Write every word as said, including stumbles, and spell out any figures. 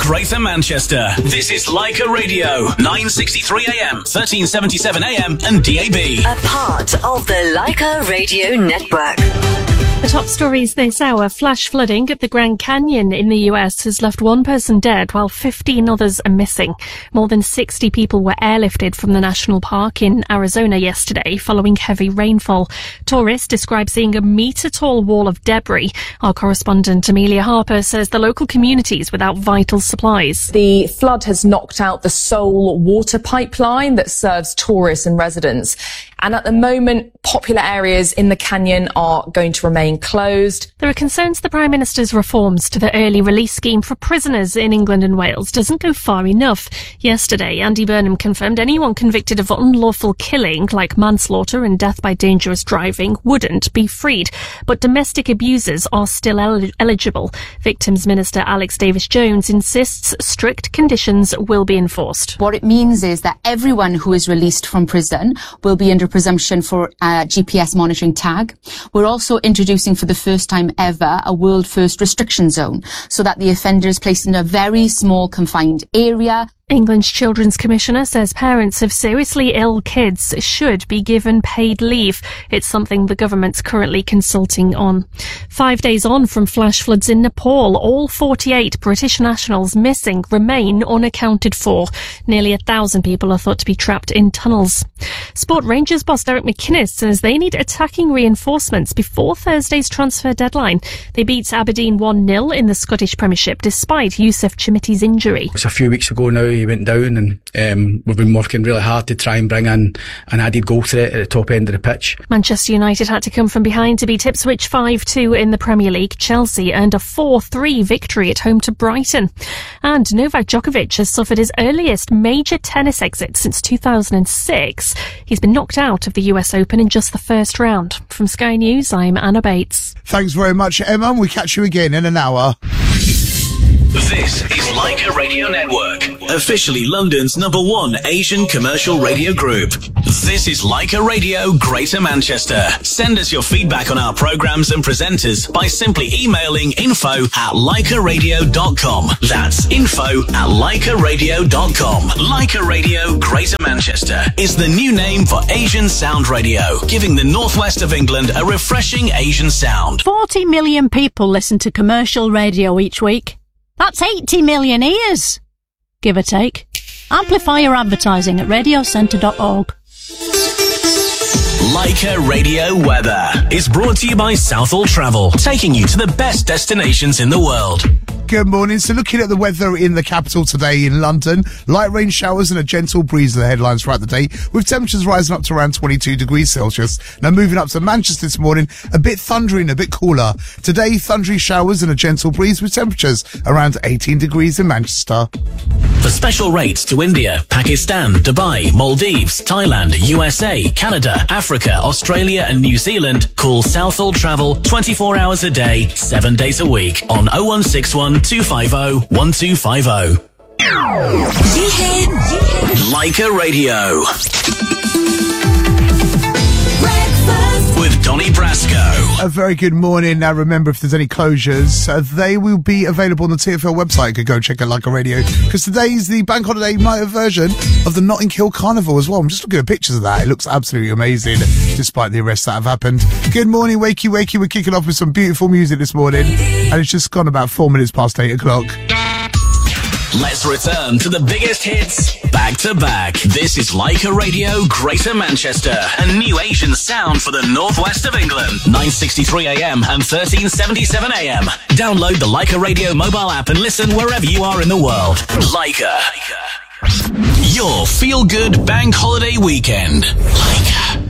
Greater Manchester. This is Leica Radio, nine sixty-three A M, thirteen seventy-seven A M and D A B. A part of the Leica Radio Network. The top stories this hour. Flash flooding at the Grand Canyon in the U S has left one person dead while fifteen others are missing. More than sixty people were airlifted from the national park in Arizona yesterday following heavy rainfall. Tourists describe seeing a metre-tall wall of debris. Our correspondent Amelia Harper says the local community is without vital supplies. The flood has knocked out the sole water pipeline that serves tourists and residents. And at the moment, popular areas in the canyon are going to remain closed. There are concerns the Prime Minister's reforms to the early release scheme for prisoners in England and Wales doesn't go far enough. Yesterday, Andy Burnham confirmed anyone convicted of unlawful killing, like manslaughter and death by dangerous driving, wouldn't be freed. But domestic abusers are still el- eligible. Victims Minister Alex Davis-Jones insists strict conditions will be enforced. What it means is that everyone who is released from prison will be under presumption for a G P S monitoring tag. We're also introducing for the first time ever a world first restriction zone so that the offender is placed in a very small confined area. England's Children's Commissioner says parents of seriously ill kids should be given paid leave. It's something the government's currently consulting on. Five days on from flash floods in Nepal, all forty-eight British nationals missing remain unaccounted for. Nearly a thousand people are thought to be trapped in tunnels. Sport Rangers boss Derek McInnes says they need attacking reinforcements before Thursday's transfer deadline. They beat Aberdeen one nil in the Scottish Premiership despite Youssef Chimiti's injury. It's a few weeks ago now. He went down and um, we've been working really hard to try and bring in an added goal threat at the top end of the pitch. Manchester United had to come from behind to beat Ipswich five two in the Premier League. Chelsea earned a four three victory at home to Brighton. And Novak Djokovic has suffered his earliest major tennis exit since two thousand six. He's been knocked out of the U S Open in just the first round. From Sky News, I'm Anna Bates. Thanks very much, Emma. We catch you again in an hour. This is Leica Radio Network, officially London's number one Asian commercial radio group. This is Leica Radio Greater Manchester. Send us your feedback on our programmes and presenters by simply emailing info at leica radio dot com. That's info at leica radio dot com. Leica Radio Greater Manchester is the new name for Asian Sound Radio, giving the northwest of England a refreshing Asian sound. forty million people listen to commercial radio each week. That's eighty million ears, give or take. Amplify your advertising at radio centre dot org. Leica Radio Weather is brought to you by Southall Travel, taking you to the best destinations in the world. Good morning. So looking at the weather in the capital today in London, light rain showers and a gentle breeze are the headlines throughout the day, with temperatures rising up to around twenty-two degrees Celsius. Now moving up to Manchester this morning, a bit thundery and a bit cooler. Today, thundery showers and a gentle breeze with temperatures around eighteen degrees in Manchester. For special rates to India, Pakistan, Dubai, Maldives, Thailand, U S A, Canada, Africa, Australia and New Zealand, call Southall Travel twenty-four hours a day, seven days a week on oh one six one, two five oh, one two five oh. Leica Radio. With Donny Brasco. A very good morning. Now remember, if there's any closures, uh, they will be available on the T F L website. You could go check out Leica Radio, because today is the bank holiday night version of the Notting Hill Carnival as well. I'm just looking at pictures of that. It looks absolutely amazing, despite the arrests that have happened. Good morning, Wakey Wakey. We're kicking off with some beautiful music this morning, and it's just gone about four minutes past eight o'clock. Let's return to the biggest hits back to back. This is Leica Radio Greater Manchester, a new Asian sound for the northwest of England. nine sixty-three A M and thirteen seventy-seven A M. Download the Leica Radio mobile app and listen wherever you are in the world. Leica. Your feel-good bank holiday weekend. Leica.